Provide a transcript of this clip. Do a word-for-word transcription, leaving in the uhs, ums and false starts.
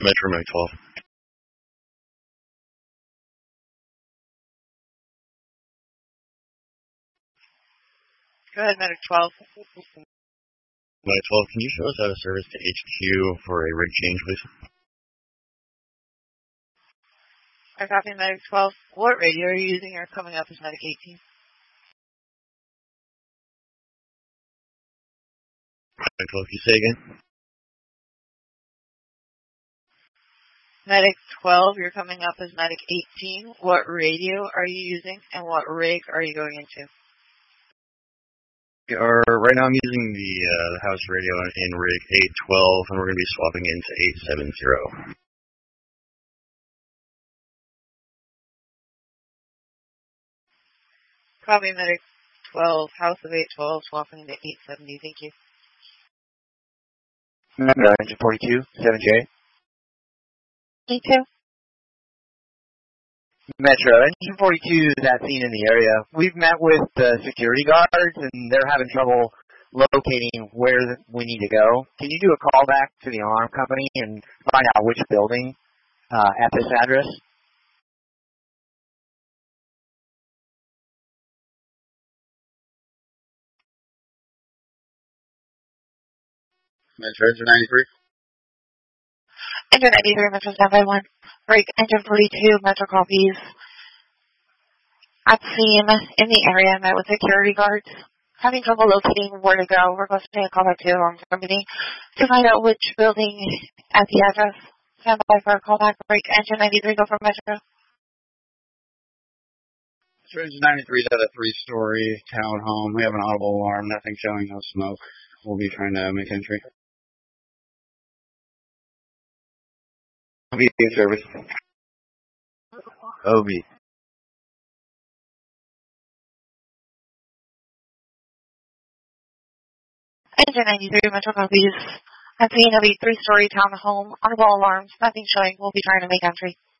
Metro Medic twelve. Go ahead, Medic twelve. Medic twelve, can you show us out of service to H Q for a rig change, please? I copy Medic twelve. What radio are you using? You're coming up as Medic eighteen. Medic twelve, can you say again? Medic twelve, you're coming up as Medic eighteen. What radio are you using and what rig are you going into? Or right now I'm using the, uh, the house radio in, in rig eight twelve, and we're going to be swapping into eight seventy. Copy Medic twelve, house of eight twelve, swapping into eight seventy. Thank you. Metro Engine forty-two, seven J. Me too. Metro Engine forty-two is at scene in the area. We've met with the security guards, and they're having trouble locating where we need to go. Can you do a call back to the alarm company and find out which building uh, at this address? Metro Engine ninety-three. Engine ninety-three, Metro standby one. Break Engine forty-two, Metro copies. At scene in the area, met with security guards. Having trouble locating where to go. Requesting a call back to the alarm company to find out which building at the address. Stand by for a call back. Break Engine ninety-three, go for Metro. Metro Engine ninety-three is at a three-story townhome. We have an audible alarm, nothing showing, no smoke. We'll be trying to make entry. O B service. O B. Engine ninety-three, Metro copies. At scene of a three-story townhome, audible alarms, nothing showing. We'll be trying to make entry.